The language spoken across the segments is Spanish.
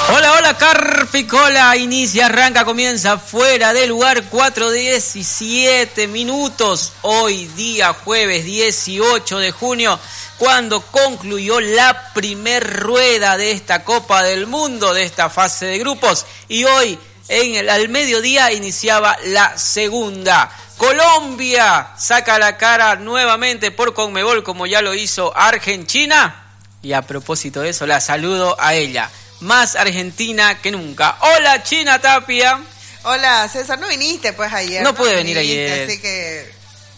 Hola, hola, Carpicola. Inicia, arranca, comienza Fuera de Lugar, 4:17 minutos. Hoy día jueves 18 de junio, cuando concluyó la primer rueda de esta Copa del Mundo, de esta fase de grupos. Y hoy, al mediodía, iniciaba la segunda. Colombia saca la cara nuevamente por Conmebol, como ya lo hizo Argentina. Y a propósito de eso, la saludo a ella. Más argentina que nunca. Hola, China Tapia. Hola, César, no viniste pues ayer. No pude venir ayer. Así que,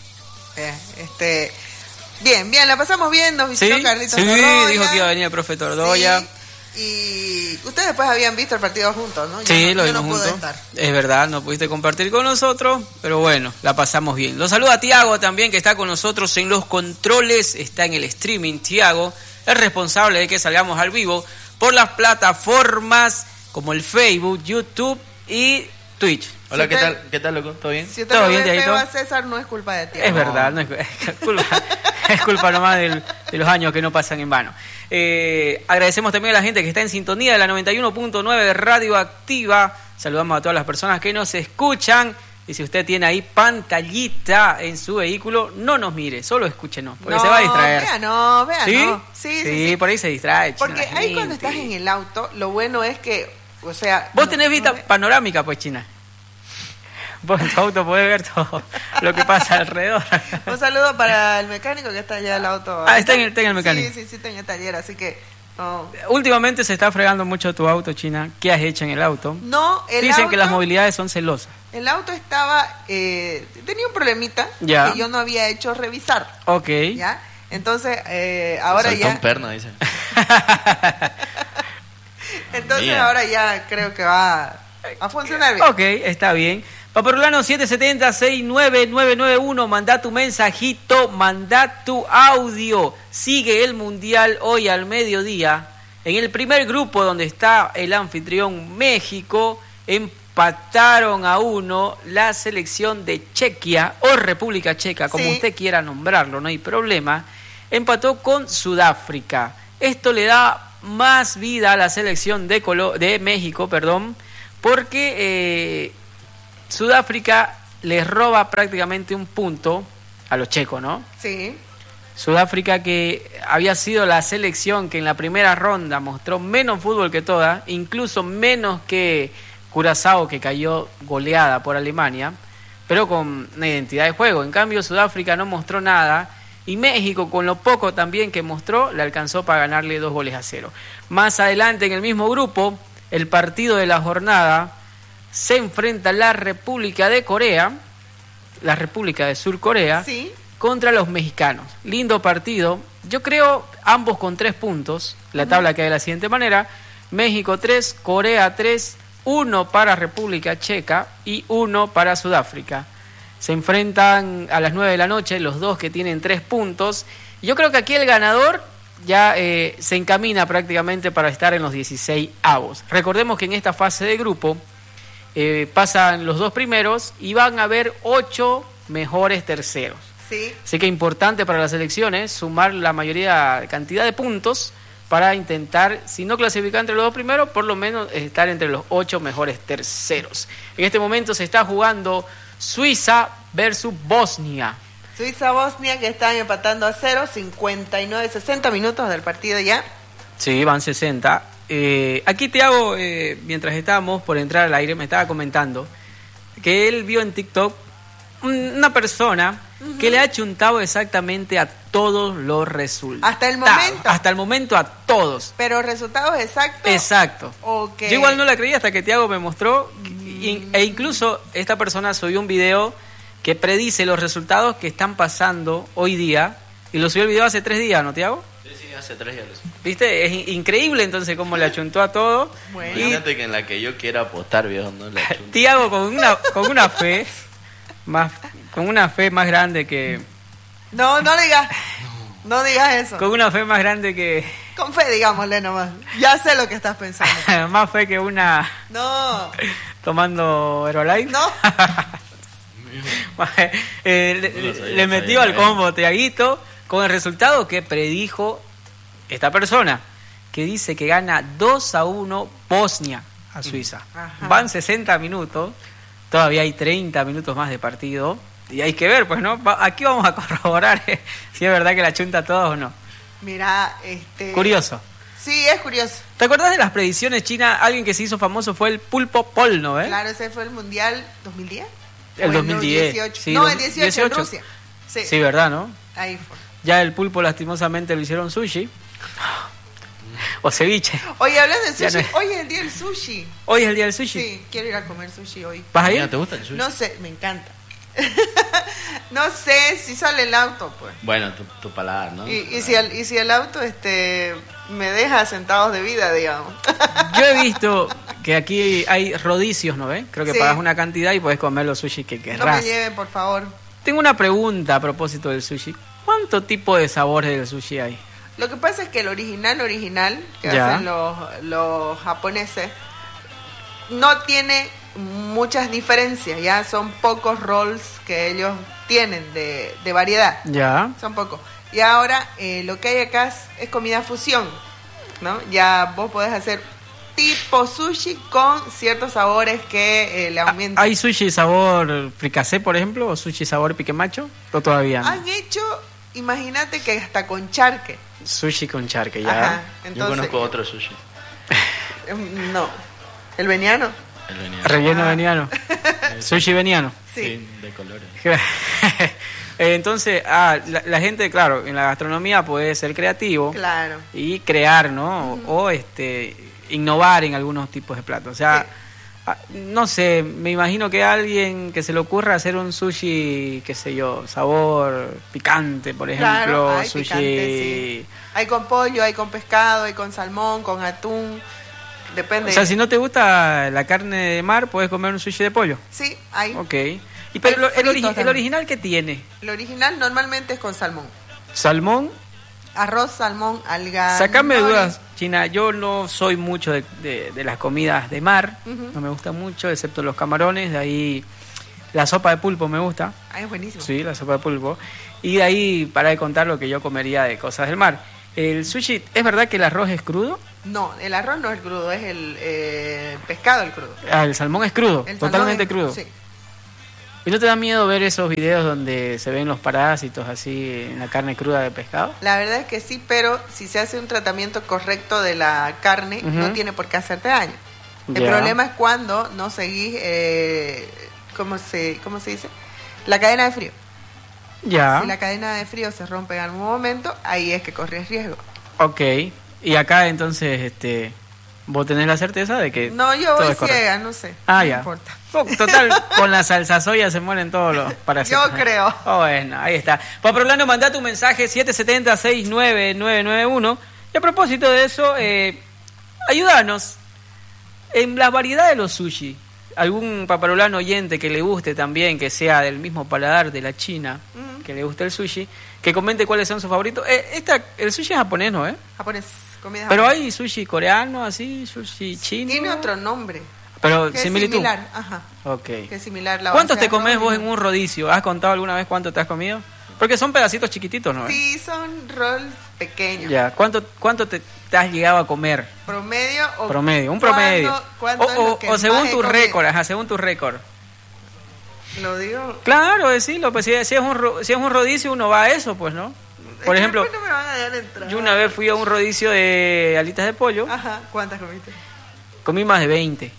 bien, la pasamos bien, nos visitó Carlitos Tordoya. Sí, dijo que iba a venir el profe Tordoya. Sí. Y ustedes pues habían visto el partido juntos, ¿no? Lo vimos juntos. Es verdad, no pudiste compartir con nosotros, pero bueno, la pasamos bien. Los saluda Tiago también, que está con nosotros en los controles, está en el streaming. Tiago es responsable de que salgamos al vivo por las plataformas como el Facebook, YouTube y Twitch. Hola, ¿qué tal, loco? ¿Todo bien? Si usted lo ve feo a César, no es culpa de Tiago. Es verdad, no es culpa, es culpa nomás de los años que no pasan en vano. Agradecemos también a la gente que está en sintonía de la 91.9 de Radio Activa. Saludamos a todas las personas que nos escuchan. Y si usted tiene ahí pantallita en su vehículo, no nos mire, solo escúchenos, porque se va a distraer. Véanos. Sí, por ahí se distrae. Porque ahí cuando estás en el auto, lo bueno es que, o sea... Vos tenés vista panorámica, pues, China. Vos en tu auto podés ver todo lo que pasa alrededor. Un saludo para el mecánico que está allá el auto. Está en el mecánico. Sí, está en el taller, así que... No. Últimamente se está fregando mucho tu auto, China. ¿Qué has hecho en el auto? Dicen que las movilidades son celosas. El auto estaba... tenía un problemita que yo no había hecho revisar. Ok. ¿Ya? Entonces, ahora ya... perna, dice. Entonces, ahora ya creo que va a funcionar bien. Ok, está bien. Paparulano 770-69991, manda tu mensajito, manda tu audio. Sigue el Mundial hoy al mediodía. En el primer grupo, donde está el anfitrión México, empataron a 1 la selección de Chequia o República Checa, como usted quiera nombrarlo, no hay problema. Empató con Sudáfrica. Esto le da más vida a la selección de México, porque Sudáfrica les roba prácticamente un punto a los checos, ¿no? Sí. Sudáfrica, que había sido la selección que en la primera ronda mostró menos fútbol que todas, incluso menos que Curazao, que cayó goleada por Alemania, pero con una identidad de juego. En cambio, Sudáfrica no mostró nada, y México, con lo poco también que mostró, le alcanzó para ganarle 2-0. Más adelante, en el mismo grupo, el partido de la jornada, se enfrenta la República de Corea, la República de Sur Corea, contra los mexicanos. Lindo partido. Yo creo ambos con 3 puntos. La tabla queda de la siguiente manera: México 3, Corea 3, 1 para República Checa y 1 para Sudáfrica. Se enfrentan a las 9 de la noche los dos que tienen 3 puntos. Yo creo que aquí el ganador ya se encamina prácticamente para estar en los 16avos. Recordemos que en esta fase de grupo pasan los 2 primeros y van a haber 8 mejores terceros. Sí. Así que importante para las selecciones sumar la cantidad de puntos para intentar, si no clasificar entre los 2 primeros, por lo menos estar entre los 8 mejores terceros. En este momento se está jugando Suiza versus Bosnia. Suiza-Bosnia, que están empatando a 0, 59-60 minutos del partido ya. Sí, van 60. Aquí Tiago, mientras estábamos por entrar al aire, me estaba comentando que él vio en TikTok una persona que le ha chuntado exactamente a todos los resultados. Hasta el momento a todos. Pero resultados exactos. Exacto. Okay. Yo igual no la creía hasta que Tiago me mostró, e incluso esta persona subió un video que predice los resultados que están pasando hoy día, y lo subió el video hace 3 días, ¿no, Tiago? Sí, hace 3 días. ¿Viste? Es increíble entonces cómo le achuntó a todo. Bueno. Imagínate que en la que yo quiera apostar, viejo, no le achunto. Tiago con una fe más grande que... No digas. No digas eso. Con una fe más grande que... Con fe, digámosle nomás. Ya sé lo que estás pensando. Más fe que una... No. Tomando Herbalife. No. Le metió al combo Tiaguito con el resultado que predijo esta persona. que dice que gana 2-1 Bosnia a Suiza. Ajá. Van 60 minutos, todavía hay 30 minutos más de partido. Y hay que ver, pues, ¿no? Aquí vamos a corroborar si es verdad que la chunta a todos o no. Mira, Curioso. Sí, es curioso. ¿Te acordás de las predicciones, China? Alguien que se hizo famoso fue el Pulpo Pol, ¿no? Claro, ese fue el Mundial 2010. El 2010. El 18. Sí, No, el 18 en Rusia. Sí. Sí, ¿verdad, no? Ahí fue. Ya el pulpo lastimosamente lo hicieron sushi. O ceviche. Oye, hablando de Ya sushi, no- hoy es el día del sushi. Hoy es el día del sushi. Sí, quiero ir a comer sushi hoy. ¿Vas a Mira, ir? ¿te gusta el sushi? No sé, me encanta. No sé si sale el auto, pues. Bueno, tu paladar, ¿no? Y si el auto me deja centavos de vida, digamos. Yo he visto que aquí hay rodicios, ¿no ves? Creo que Sí. pagas una cantidad y puedes comer los sushi que No querrás. me lleven, por favor. Tengo una pregunta a propósito del sushi. ¿Cuánto tipo de sabores del sushi hay? Lo que pasa es que el original que Ya. hacen los japoneses no tiene muchas diferencias, ya son pocos rolls que ellos tienen de variedad, Ya. son pocos. Y ahora lo que hay acá es comida fusión, ¿no? Ya vos podés hacer tipo sushi con ciertos sabores que le aumentan. ¿Hay sushi sabor fricasé, por ejemplo? ¿O sushi sabor pique macho? ¿O todavía no? Han hecho, imagínate que hasta con charque. Sushi con charque, ya. Ajá, Yo entonces, conozco otro sushi. No, el veniano. El veniano. Relleno veniano. Sushi veniano. Sí. De colores. Entonces, la gente, claro, en la gastronomía puede ser creativo Claro. y crear, ¿no? O innovar en algunos tipos de platos. O sea, no sé, me imagino que alguien que se le ocurra hacer un sushi, qué sé yo, sabor picante, por ejemplo, Claro, hay sushi... picante, sí. Hay con pollo, hay con pescado, hay con salmón, con atún. Depende. O sea, si no te gusta la carne de mar, puedes comer un sushi de pollo. Sí, hay. Ok. Y pero Hay fritos el también. original, ¿qué tiene? El original normalmente es con salmón. Salmón. Arroz, salmón, alga. Sacame nori. dudas, China. Yo no soy mucho de las comidas de mar. Ujú. No me gusta mucho, excepto los camarones. De ahí la sopa de pulpo me gusta. Ah, es buenísimo. Sí, la sopa de pulpo. Y de ahí, para de contar lo que yo comería de cosas del mar. El sushi, ¿es verdad que el arroz es crudo? No, el arroz no es el crudo, es el pescado el crudo. Ah, el salmón es crudo, El salmón totalmente es- crudo. Sí. ¿Y no te da miedo ver esos videos donde se ven los parásitos así en la carne cruda de pescado? La verdad es que sí, pero si se hace un tratamiento correcto de la carne, Ujú. no tiene por qué hacerte daño. El Ya. problema es cuando no seguís, ¿cómo se dice? La cadena de frío. Ya, Si la cadena de frío se rompe en algún momento, ahí es que corres riesgo. ok. Y acá entonces, vos tenés la certeza de que No, yo todo voy es correcto. ciega, no sé. Ah, no ya. importa. Total, con la salsa soya se mueren todos los parásitos. Yo creo. Oh, bueno, ahí está. Paprolano, mandá tu mensaje 770-69991. Y a propósito de eso, ayúdanos. En la variedad de los sushi, algún paparolano oyente que le guste también, que sea del mismo paladar de la China, Ujú. que le guste el sushi, que comente cuáles son sus favoritos. El sushi es japonés, ¿no? Japonés, comida Pero japonesa. hay sushi coreano, así, sushi chino. Tiene otro nombre. Pero Que es similitud. similar, ajá. Ok. Que es similar. La ¿Cuántos base te de comes arroz vos y- en un rodicio? ¿Has contado alguna vez cuánto te has comido? Porque son pedacitos chiquititos, ¿no? Sí, son rolls pequeños. Ya, ¿cuánto te has llegado a comer? ¿Promedio o Promedio, un promedio. ¿Cuánto es lo que o según más he tu comido? récord, ajá, según tu récord. Lo digo. Claro, decirlo, pues si es un rodicio uno va a eso, pues, ¿no? Por Es que ejemplo, después no me van a dejar entrar. yo una vez fui a un rodicio de alitas de pollo, Ajá, ¿cuántas comiste? comí más de 20.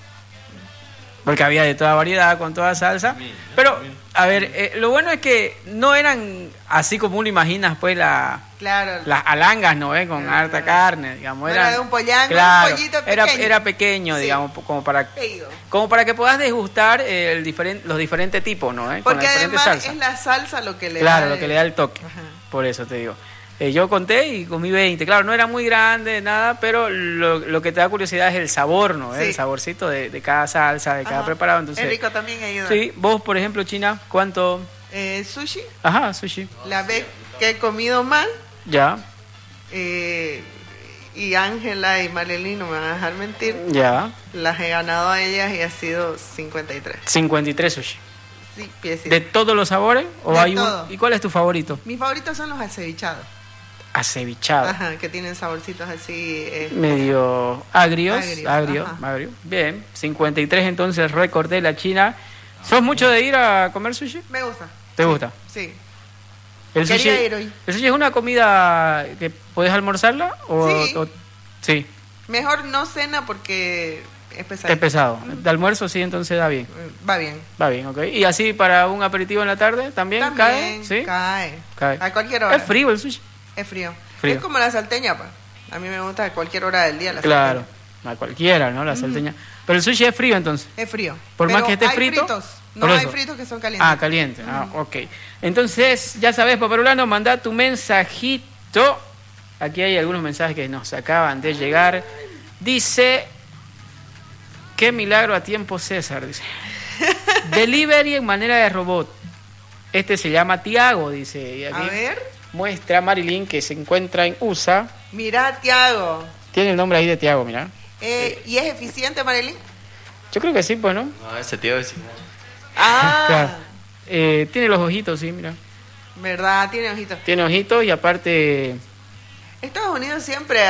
Porque había de toda variedad, con toda salsa. Pero, a ver, lo bueno es que no eran así como uno imaginas, pues, las Claro. alangas, ¿no? Con Ah. harta carne, digamos. No era de un pollango, claro, un pollito era pequeño. pequeño, Sí. digamos, como para Pedido. que puedas degustar los diferentes tipos, ¿no? Con Porque las diferentes además salsas. es la salsa lo que le Claro, da. lo que le da el toque. Ajá. Por eso te digo. Yo conté y comí 20. Claro, no era muy grande, nada, pero lo que te da curiosidad es el sabor, ¿no? Sí. El saborcito de cada salsa, de cada Ajá. preparado. Entonces, Es rico también ayuda. sí, vos, por ejemplo, China, ¿cuánto? Sushi, Ajá, sushi. la vez que he comido mal, Ya, y Ángela y Marlene no me van a dejar mentir, ya. las he ganado a ellas y ha sido 53. 53 sushi. Sí, piecitas. ¿De todos los sabores? ¿O De hay todo. ¿Y cuál es tu favorito? Mis favoritos son los acevichados. acevichado. Ajá, que tienen saborcitos así. Medio agrio. Agrio. Bien, 53 entonces récord de la China. ¿Sos mucho de ir a comer sushi? Me gusta. ¿Te gusta? Sí. ¿El sushi, Quería ir hoy. ¿El sushi es una comida que podés almorzarla? Sí. Sí. Mejor no cena porque es pesado. Es pesado. De almuerzo sí, entonces da bien. Va bien. Va bien, ok. ¿Y así para un aperitivo en la tarde también cae? ¿Sí? Cae. Cae. A cualquier hora. ¿Es frío el sushi? Es frío. Frío. Es como la salteña, pa. A mí me gusta a cualquier hora del día la Claro. salteña. A cualquiera, ¿no? La salteña. Pero el sushi es frío entonces. Es frío. Por Pero más que esté hay frito. fritos. No, Por hay eso. fritos que son calientes. Ah, caliente. Ok. Entonces, ya sabes, Paparulano, manda tu mensajito. Aquí hay algunos mensajes que nos acaban de llegar. Dice, qué milagro a tiempo, César, dice. Delivery en manera de robot. Este se llama Tiago, dice. Y aquí A ver. muestra Marilyn que se encuentra en USA. Mirá, Tiago. Tiene el nombre ahí de Tiago, mira. ¿Y es eficiente, Marilyn? Yo creo que sí, pues, ¿no? No, ese tío es... Ah, Claro. Tiene los ojitos, sí, mira. verdad, tiene ojitos. Tiene ojitos y aparte... Estados Unidos siempre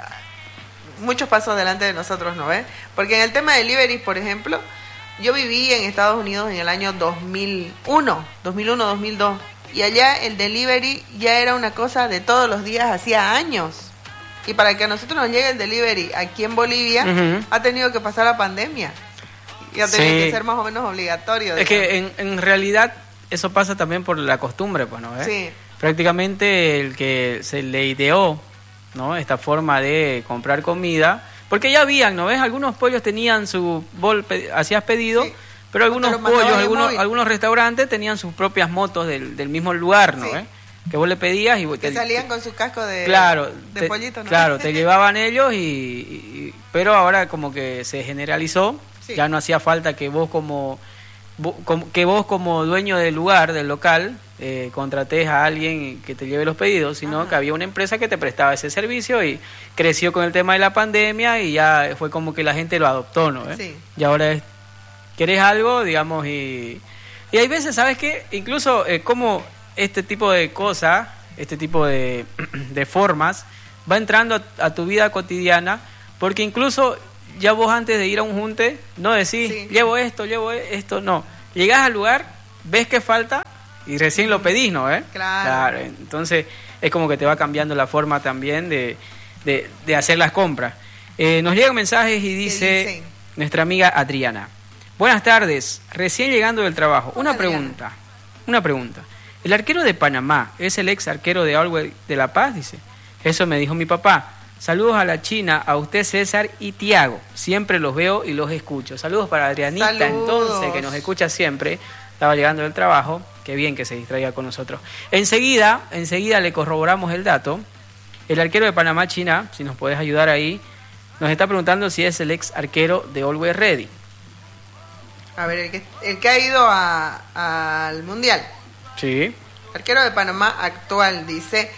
muchos pasos delante de nosotros, ¿no ves? Porque en el tema de delivery, por ejemplo, yo viví en Estados Unidos en el año 2001, 2002, y allá el delivery ya era una cosa de todos los días, hacía años. Y para que a nosotros nos llegue el delivery aquí en Bolivia, Ujú. ha tenido que pasar la pandemia. Y ha tenido Sí. que ser más o menos obligatorio. Es que en realidad eso pasa también por la costumbre, pues, ¿no? Sí. Prácticamente el que se le ideó, ¿no? Esta forma de comprar comida, porque ya habían, ¿no ves? Algunos pollos tenían su hacías pedido, Sí. pero algunos O te lo mandaban pollos, en móvil. algunos restaurantes tenían sus propias motos del mismo lugar, ¿no Sí. ves? Que vos le pedías y Que salían con su casco de, claro, de pollito, ¿no? Claro, te llevaban ellos pero ahora como que se generalizó, Sí. ya no hacía falta que vos como dueño del lugar, del local, contratés a alguien que te lleve los pedidos, sino Ajá. que había una empresa que te prestaba ese servicio y creció con el tema de la pandemia y ya fue como que la gente lo adoptó, ¿no? Sí. Y ahora querés algo, digamos, y hay veces, ¿sabes qué? Incluso como este tipo de cosas, este tipo de formas, va entrando a tu vida cotidiana, porque incluso ya vos antes de ir a un junte, no decís, Sí. llevo esto, no. Llegás al lugar, ves que falta y recién lo pedís, ¿no? Claro. Entonces es como que te va cambiando la forma también de hacer las compras. Nos llegan mensajes y dice dicen? nuestra amiga Adriana. Buenas tardes, recién llegando del trabajo. Hola, Una pregunta. ¿El arquero de Panamá es el ex arquero de Always de La Paz? Dice. Eso me dijo mi papá. Saludos a la China, a usted César y Tiago. Siempre los veo y los escucho. Saludos para Adrianita, Saludos. entonces, que nos escucha siempre. Estaba llegando del trabajo. Qué bien que se distraiga con nosotros. Enseguida le corroboramos el dato. El arquero de Panamá, China, si nos podés ayudar ahí, nos está preguntando si es el ex arquero de Always Ready. A ver, el que ha ido al Mundial. Sí. Arquero de Panamá actual, dice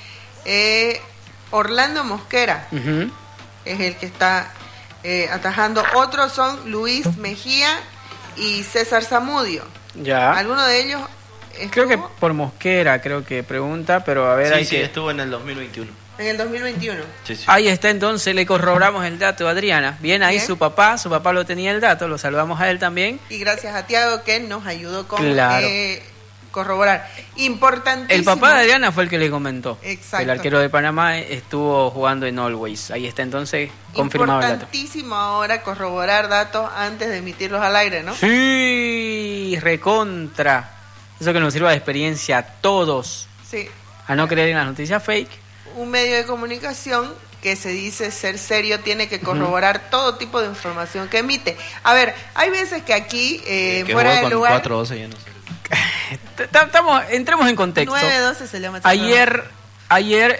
Orlando Mosquera. Ujú. Es el que está atajando. Otros son Luis Mejía y César Zamudio. Ya. ¿Alguno de ellos Creo que estuvo por Mosquera, creo que pregunta, pero a ver, Sí, estuvo en el 2021. en el 2021? Sí, sí. Ahí está, entonces le corroboramos el dato a Adriana. Bien, ahí Bien. su papá lo tenía el dato, lo saludamos a él también. Y gracias a Tiago que nos ayudó con Claro. corroborar. Importantísimo. El papá de Adriana fue el que le comentó. Exacto. El arquero de Panamá estuvo jugando en Always. Ahí está, entonces, confirmado el dato. Importantísimo ahora corroborar datos antes de emitirlos al aire, ¿no? Sí, recontra. Eso que nos sirva de experiencia a todos. Sí. A no creer en las noticias fake. Un medio de comunicación que se dice ser serio tiene que corroborar todo tipo de información que emite. A ver, hay veces que aquí, Que fuera jugó del con lugar, 4-12, ya no sé. Entremos en contexto. 9-12 se llama. ese Ayer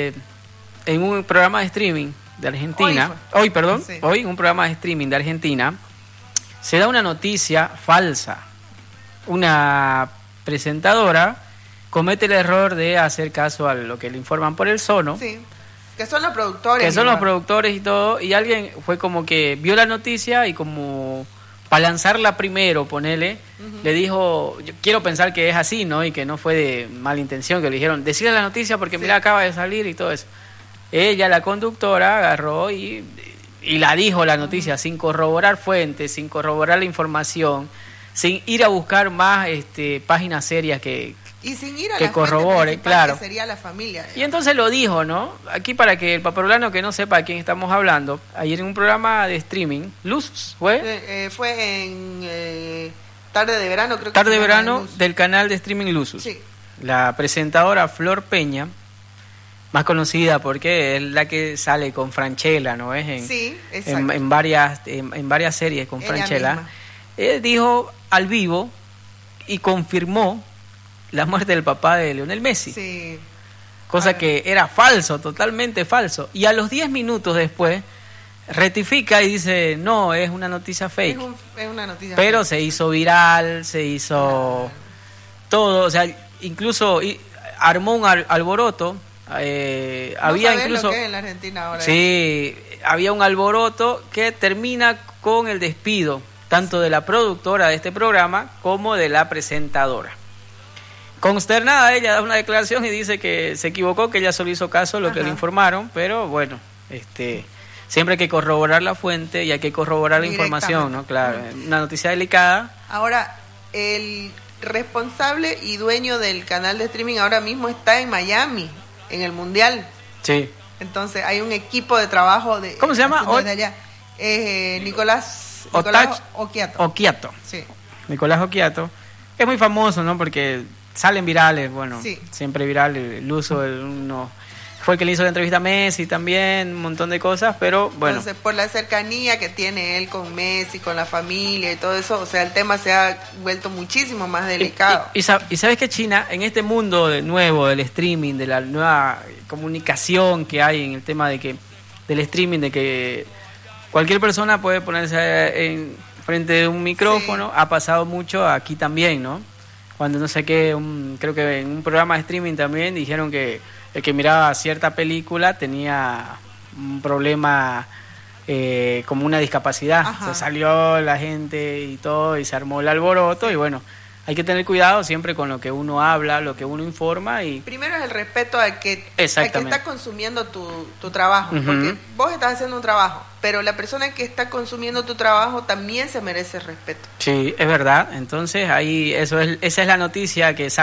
en un programa de streaming de Argentina, Sí. hoy un programa de streaming de Argentina, se da una noticia falsa. Una presentadora comete el error de hacer caso a lo que le informan por el sono, programa. Sí. Que son los productores. que son los igual. productores y todo, y alguien fue como que vio la noticia y como para lanzarla primero, ponele, le dijo, yo quiero pensar que es así, ¿no? Y que no fue de mala intención, que le dijeron, decirle la noticia porque mira, acaba de salir y todo eso. Ella, la conductora, agarró y la dijo la noticia sin corroborar fuentes, sin corroborar la información, sin ir a buscar más páginas serias que sin ir a que la corrobore, claro. Que sería la familia. Y entonces lo dijo, ¿no? Aquí para que el paparolano que no sepa a quién estamos hablando, ayer en un programa de streaming, Luz, ¿fue? Fue en Tarde de Verano, creo que Tarde de Verano del canal de streaming Luzus. Sí. La presentadora Flor Peña, más conocida porque es la que sale con Franchella, ¿no? Sí, exacto. En varias series con Ella Franchella. Dijo al vivo y confirmó la muerte del papá de Lionel Messi. Sí. Cosa que era falso, totalmente falso. Y a los 10 minutos después rectifica y dice, no, es una noticia fake. Es una noticia Pero fake. se hizo viral, se hizo todo, o sea, incluso armó un alboroto. Había incluso lo que es en la Argentina ahora. Sí, había un alboroto que termina con el despido tanto de la productora de este programa como de la presentadora. Consternada, ella da una declaración y dice que se equivocó, que ella solo hizo caso a lo que le informaron, pero bueno, siempre hay que corroborar la fuente y hay que corroborar la información, ¿no? Claro, una noticia delicada. Ahora, el responsable y dueño del canal de streaming ahora mismo está en Miami, en el Mundial. Sí. Entonces hay un equipo de trabajo de... ¿Cómo se llama? Desde allá. Nicolás Occhiato. Occhiato. Sí. Nicolás Occhiato. Es muy famoso, ¿no? Porque salen virales, bueno, sí. Siempre viral el uso de uno. Fue el que le hizo la entrevista a Messi también, un montón de cosas, pero bueno. Entonces, por la cercanía que tiene él con Messi, con la familia y todo eso, o sea, el tema se ha vuelto muchísimo más delicado. Y sabes que China, en este mundo nuevo del streaming, de la nueva comunicación que hay en el tema del streaming, de que cualquier persona puede ponerse en frente de un micrófono, sí. Ha pasado mucho aquí también, ¿no? Cuando no sé qué, creo que en un programa de streaming también dijeron que el que miraba cierta película tenía un problema como una discapacidad. Se salió la gente y todo y se armó el alboroto y bueno, hay que tener cuidado siempre con lo que uno habla, lo que uno informa y... Primero es el respeto al que está consumiendo tu trabajo, porque vos estás haciendo un trabajo, pero la persona que está consumiendo tu trabajo también se merece respeto. Sí, es verdad. Entonces ahí esa es la noticia que